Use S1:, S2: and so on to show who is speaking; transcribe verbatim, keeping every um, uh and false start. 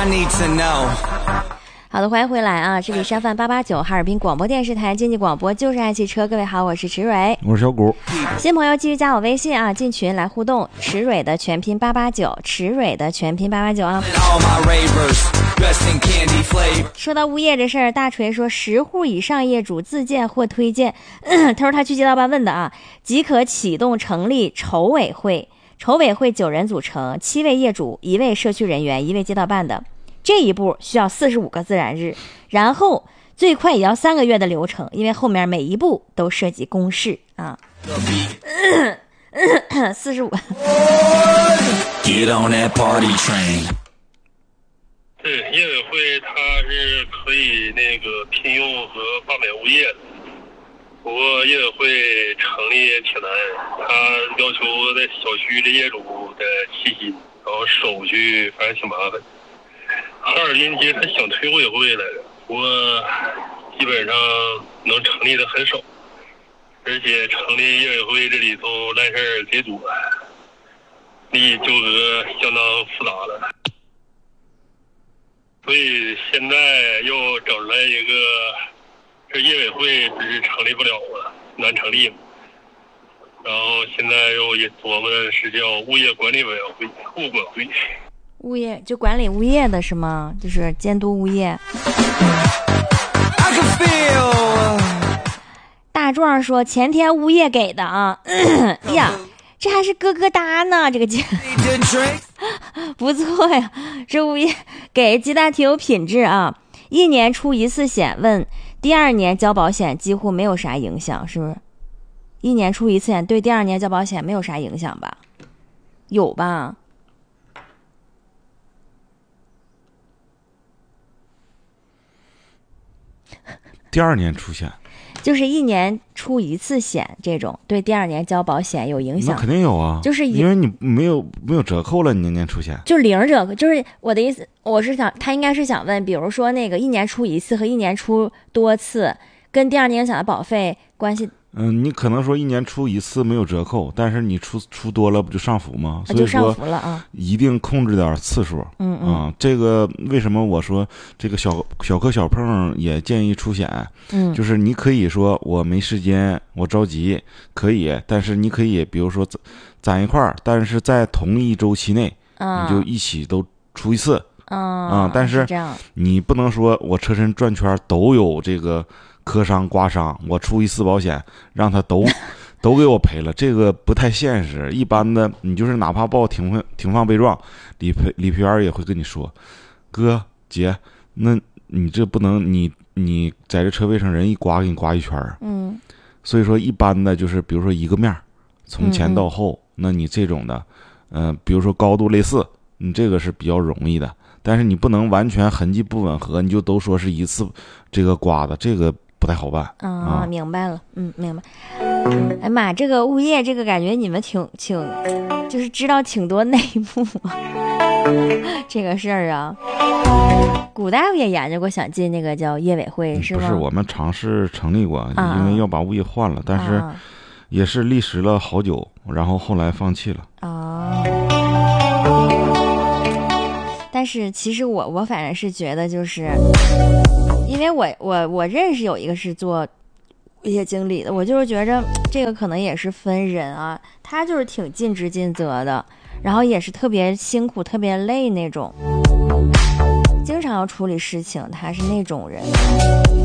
S1: 好的，欢迎回来啊！这里山饭八八九哈尔滨广播电视台经济广播，就是爱汽车。各位好，我是池蕊，
S2: 我是小谷。
S1: 新朋友继续加我微信啊，进群来互动。池蕊的全拼八八九，池蕊的全拼八八九啊。说到物业这事儿，大锤说十户以上业主自荐或推荐，嗯、他说他去街道办问的啊，即可启动成立筹委会。筹委会九人组成，七位业主，一位社区人员，一位街道办的。这一步需要四十五个自然日，然后最快也要三个月的流程，因为后面每一步都涉及公示啊。四十五。
S3: 对，业委会它是可以那个聘用和罢免物业的，不过业委会成立也挺难，他要求在小区的业主的齐心，然后手续反正挺麻烦。哈尔滨其实他想推委会来着，不过基本上能成立的很少，而且成立业委会这里头烂事儿贼多，利益纠葛相当复杂了，所以现在又整出来一个，这业委会只是成立不了了，难成立嘛。然后现在又也琢磨的是叫物业管理委员会、物管会。
S1: 物业就管理物业的是吗？就是监督物业。大壮说前天物业给的啊，哎呀，这还是咯咯哒呢，这个鸡不错呀，这物业给鸡蛋挺有品质啊。一年出一次险，问第二年交保险几乎没有啥影响，是不是？一年出一次险对第二年交保险没有啥影响吧？有吧？
S2: 第二年出险，
S1: 就是一年出一次险，这种对第二年交保险有影响？
S2: 那肯定有啊，
S1: 就是
S2: 因为你没有没有折扣了，你年年出险
S1: 就零折扣。就是我的意思，我是想他应该是想问，比如说那个一年出一次和一年出多次，跟第二年想的保费关系。
S2: 嗯，你可能说一年出一次没有折扣，但是你出出多了不就上浮吗？所以说
S1: 就上浮了啊，
S2: 一定控制点次数。
S1: 嗯嗯
S2: 啊，这个为什么我说这个小小磕小碰也建议出险？
S1: 嗯，
S2: 就是你可以说我没时间，我着急，可以，但是你可以比如说攒一块儿，但是在同一周期内，
S1: 啊、
S2: 你就一起都出一次。
S1: 啊、
S2: 啊，但是
S1: 这样
S2: 你不能说我车身转圈都有这个磕伤刮伤，我出一次保险让他都都给我赔了，这个不太现实。一般的你就是哪怕报停放停放被撞，理赔理赔员也会跟你说，哥姐，那你这不能你你在这车位上人一刮给你刮一圈。
S1: 嗯，
S2: 所以说一般的就是比如说一个面从前到后，
S1: 嗯、
S2: 那你这种的嗯、呃，比如说高度类似，你这个是比较容易的，但是你不能完全痕迹不吻合，你就都说是一次这个刮的，这个不太好办。
S1: 啊、嗯，明白了，嗯，明白。哎妈，这个物业这个感觉你们挺挺，就是知道挺多内幕啊，这个事儿啊。古大夫也研究过，想进那个叫业委会是吗？
S2: 不是，我们尝试成立过，啊、因为要把物业换了，但是也是历时了好久，然后后来放弃了。
S1: 啊。但是其实我我反正是觉得，就是因为我我我认识有一个是做物业经理的，我就是觉着这个可能也是分人啊，他就是挺尽职尽责的，然后也是特别辛苦特别累那种，经常要处理事情，他是那种人。